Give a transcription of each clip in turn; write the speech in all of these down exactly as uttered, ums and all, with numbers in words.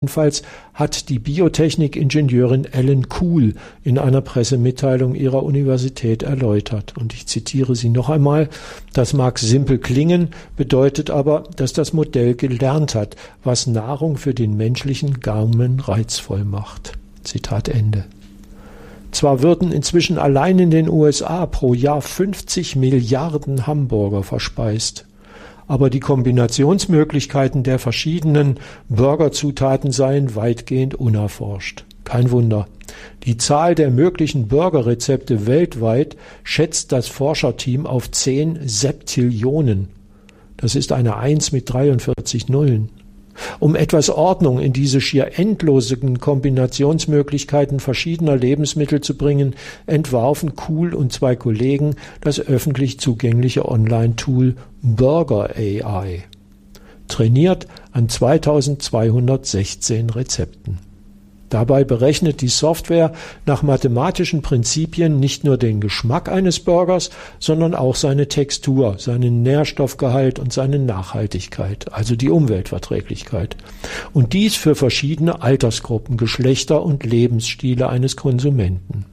Jedenfalls hat die Biotechnik-Ingenieurin Ellen Kuhl in einer Pressemitteilung ihrer Universität erläutert. Und ich zitiere sie noch einmal: Das mag simpel klingen, bedeutet aber, dass das Modell gelernt hat, was Nahrung für den menschlichen Gaumen reizvoll macht. Zitat Ende. Zwar würden inzwischen allein in den U S A pro Jahr fünfzig Milliarden Hamburger verspeist, aber die Kombinationsmöglichkeiten der verschiedenen Burgerzutaten seien weitgehend unerforscht. Kein Wunder. Die Zahl der möglichen Burgerrezepte weltweit schätzt das Forscherteam auf zehn Septillionen. Das ist eine Eins mit dreiundvierzig Nullen. Um etwas Ordnung in diese schier endlosen Kombinationsmöglichkeiten verschiedener Lebensmittel zu bringen, entwarfen Kuhl und zwei Kollegen das öffentlich zugängliche Online-Tool Burger A I, trainiert an zweitausendzweihundertsechzehn Rezepten. Dabei berechnet die Software nach mathematischen Prinzipien nicht nur den Geschmack eines Burgers, sondern auch seine Textur, seinen Nährstoffgehalt und seine Nachhaltigkeit, also die Umweltverträglichkeit. Und dies für verschiedene Altersgruppen, Geschlechter und Lebensstile eines Konsumenten.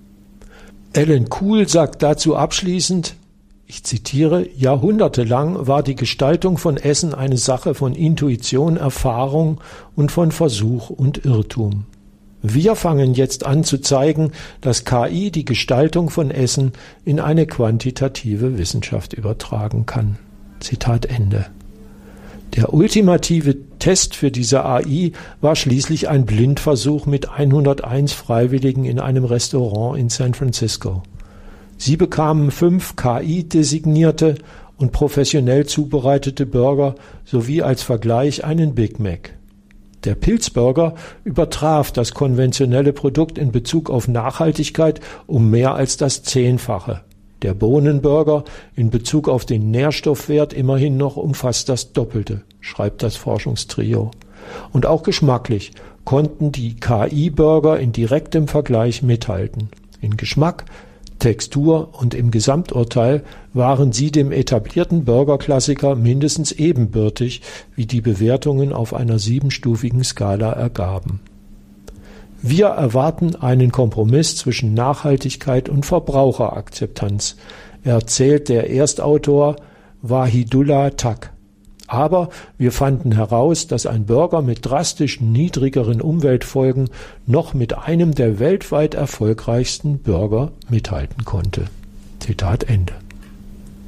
Ellen Kuhl sagt dazu abschließend, ich zitiere: Jahrhundertelang war die Gestaltung von Essen eine Sache von Intuition, Erfahrung und von Versuch und Irrtum. Wir fangen jetzt an zu zeigen, dass K I die Gestaltung von Essen in eine quantitative Wissenschaft übertragen kann. Zitat Ende. Der ultimative Test für diese A I war schließlich ein Blindversuch mit hunderteins Freiwilligen in einem Restaurant in San Francisco. Sie bekamen fünf K I-designierte und professionell zubereitete Burger sowie als Vergleich einen Big Mac. Der Pilzburger übertraf das konventionelle Produkt in Bezug auf Nachhaltigkeit um mehr als das Zehnfache. Der Bohnenburger in Bezug auf den Nährstoffwert immerhin noch um fast das Doppelte, schreibt das Forschungstrio. Und auch geschmacklich konnten die K I-Burger in direktem Vergleich mithalten. In Geschmack, Textur und im Gesamturteil waren sie dem etablierten Burgerklassiker mindestens ebenbürtig, wie die Bewertungen auf einer siebenstufigen Skala ergaben. Wir erwarten einen Kompromiss zwischen Nachhaltigkeit und Verbraucherakzeptanz, erzählt der Erstautor Wahidullah Tak. Aber wir fanden heraus, dass ein Burger mit drastisch niedrigeren Umweltfolgen noch mit einem der weltweit erfolgreichsten Burger mithalten konnte. Zitat Ende.